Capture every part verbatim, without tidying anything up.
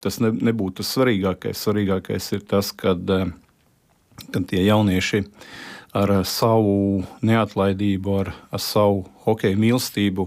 tas ne, nebūtu tas svarīgākais. Svarīgākais ir tas, kad, kad tie jaunieši ar savu neatlaidību, ar, ar savu hokeja mīlestību,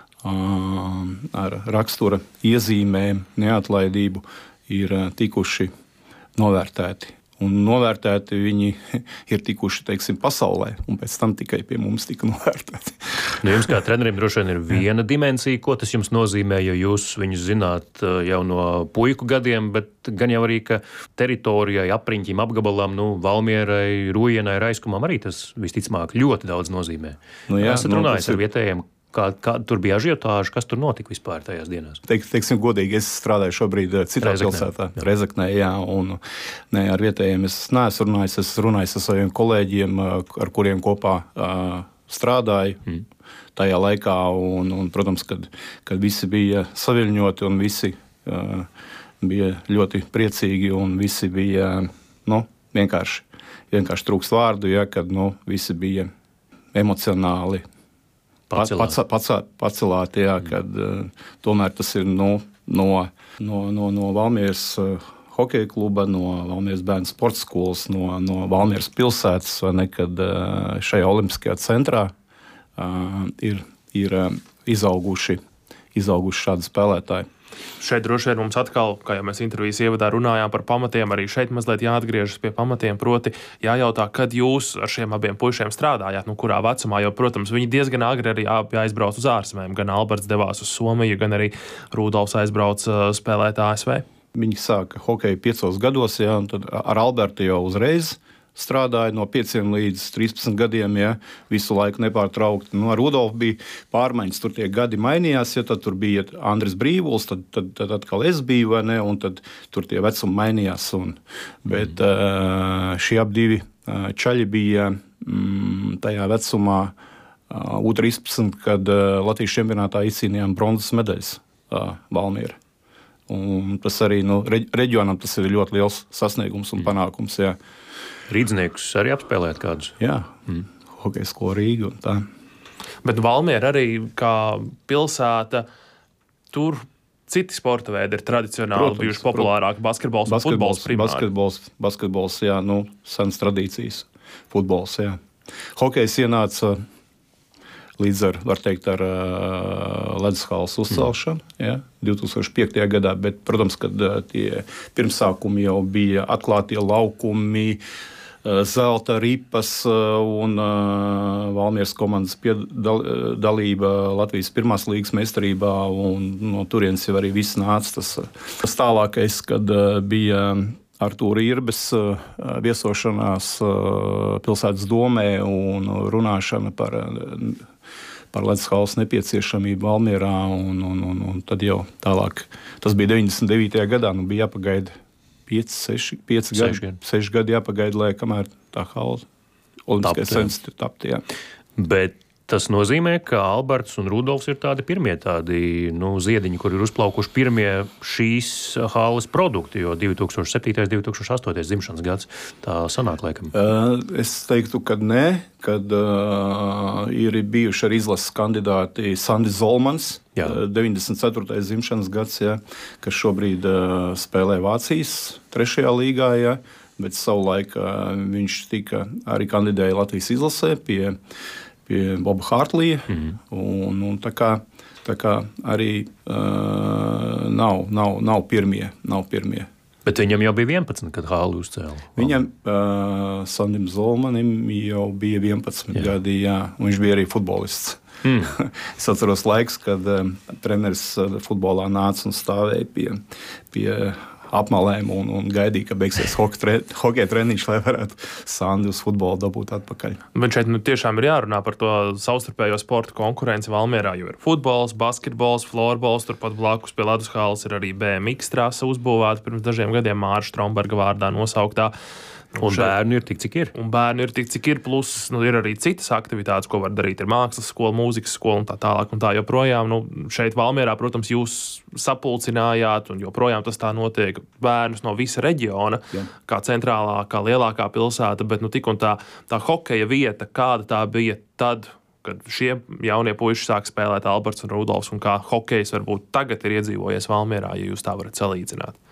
ar rakstura iezīmēm, neatlaidību ir tikuši novērtēti. Un novērtēti viņi ir tikuši, teiksim, pasaulē, un pēc tam tikai pie mums tika novērtēti. Nu, jums kā trenerim droši vien ir viena dimensija, ko tas jums nozīmē, jo jūs viņus zināt jau no puiku gadiem, bet gan jau arī, ka teritorijai, apriņķim, apgabalam, nu, Valmierai, Rujienai, Raiskumam arī tas visticamāk ļoti daudz nozīmē. Nu, jā, esat runājis ar vietējiem, kā, kā tur bija ažiotāža, kas tur notika vispār tajās dienās? Teik, teiksim godīgi, es strādāju šobrīd citā Rezeknē. pilsētā, Rezeknē, jā, un ne, ar vietējiem es neesmu runājis, es runājis ar saviem kolēģiem, ar kuriem kopā uh, strādāju mm. tajā laikā, un, un protams, kad, kad visi bija saviļņoti un visi uh, bija ļoti priecīgi un visi bija, nu, vienkārši, vienkārši trūkst vārdu, ja, kad, nu, visi bija emocionāli Pacelāti. Paca, pacelāti, jā, kad uh, tomēr tas ir no, no, no, no, no Valmieras uh, hokeja kluba, no Valmieras bērnu sporta skolas, no, no Valmieras pilsētas, vai ne, kad uh, šajā olimpiskajā centrā uh, ir, ir uh, izauguši, izauguši šādi spēlētāji. Šeit droši vien mums atkal, kā jau mēs intervijas ievadā runājām par pamatiem, arī šeit mazliet jāatgriežas pie pamatiem, proti jājautā, kad jūs ar šiem abiem puišiem strādājāt, nu kurā vecumā, jo, protams, viņi diezgan agri arī aizbrauc uz ārzemēm. Gan Alberts devās uz Somiju, gan arī Rudolfs aizbrauc spēlēt A S V. Viņi sāka hokeju piecos gados, jā, un tad ar Albertu jau uzreiz strādāja no pieciem līdz trīspadsmit gadiem, ja, visu laiku nepārtraukti. Nu, ar Rudolfu bija pārmaiņas, tur tie gadi mainījās, ja tad tur bija Andris Brīvuls, tad, tad, tad atkal es biju, vai ne, un tad tur tie vecumi mainījās. Un, bet mm. šie ap divi čaļi bija mm, tajā vecumā U trīspadsmit, kad Latvijas čempionātā izcīnījām bronzas medaļas Valmiera. Un tas arī, nu, reģionam tas ir ļoti liels sasniegums un panākums, jā. Rīdzniekus arī apspēlēt kādus? Jā, mm. hokeja skola Rīga un tā. Bet Valmiera arī kā pilsēta, tur citi sporta veidi ir tradicionāli protams, bijuši populārāki, basketbols un futbols primāri. Basketbols, basketbols, jā, nu, senas tradīcijas, futbols, jā. Hokejs ienāca līdz ar, var teikt, ar uh, ledushalas uzcelšanu, mm. ja, divi tūkstoši piektajā gadā, bet, protams, kad uh, tie pirmsākumi jau bija atklātie laukumi, uh, zelta ripas uh, un uh, Valmieras komandas piedal, uh, dalība Latvijas pirmās līgas meistarībā, un no turienes jau arī viss nāca. Tas, tas tālākais, kad uh, bija Artūra Irbes uh, viesošanās uh, pilsētas domē un runāšana par uh, par ledushalas nepieciešamību Valmierā, un, un, un, un tad jau tālāk. Tas bija deviņdesmit devītajā gadā, nu bija jāpagaida pieci, seši, pieci gadi, seši gadi jāpagaida, lai kamēr tā hala olimpiskais centrs tapti, jā. Bet tas nozīmē, ka Alberts un Rudolfs ir tādi pirmie tādi, nu, ziediņi, kur ir uzplaukuši pirmie šīs halas produkti, jo divi tūkstoši septītais, divi tūkstoši astotais dzimšanas gads tā sanāk laikam. Uh, es teiktu, ka nē, kad uh, ir bijuši arī izlases kandidāti Sandis Zolmans, jā. deviņdesmit ceturtais dzimšanas gads, jā, kas šobrīd uh, spēlē Vācijas trešajā līgā, jā, bet savulaik uh, viņš tika arī kandidēja Latvijas izlasē pie pie Boba Hārtlija, mm. un, un tā kā, tā kā arī uh, nav, nav, nav pirmie, nav pirmie. Bet viņam jau bija vienpadsmit, kad hāli uzcēla. Viņam, uh, Sandim Zolmanim, jau bija vienpadsmit jā. gadi, jā, un viņš bija arī futbolists. Mm. Es atceros laiks, kad uh, treneris uh, futbolā nāca un stāvēja pie, pie apmalēm un, un gaidīja, ka beigsies hokeja treniņš, lai varētu Sandi uz futbolu dabūt atpakaļ. Bet šeit nu, tiešām ir jārunā par to savstarpējo sporta konkurenci Valmierā, jo ir futbols, basketbols, florbols, turpat blakus pie ledushalas ir arī B M X trasa uzbūvēta pirms dažiem gadiem Māra Stromberga vārdā nosauktā. Un šeit, bērnu ir tik, cik ir. Un bērnu ir tik, cik ir, plus nu, ir arī citas aktivitātes, ko var darīt. Ir mākslas skola, mūzikas skola un tā tālāk un tā joprojām. Nu, šeit Valmierā, protams, jūs sapulcinājāt, un joprojām tas tā notiek, bērnus no visa reģiona, jā. Kā centrālā, kā lielākā pilsēta, bet nu, tik un tā, tā hokeja vieta, kāda tā bija tad, kad šie jaunie puiši sāk spēlēt Alberts un Rudolfs, un kā hokejs varbūt tagad ir iedzīvojies Valmierā, ja jūs tā varat salīdzināt.